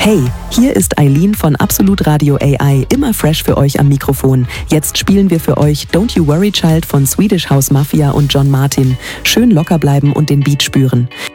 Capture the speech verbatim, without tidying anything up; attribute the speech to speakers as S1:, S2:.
S1: Hey, hier ist Eileen von Absolut Radio A I, immer fresh für euch am Mikrofon. Jetzt spielen wir für euch Don't You Worry Child von Swedish House Mafia und John Martin. Schön locker bleiben und den Beat spüren.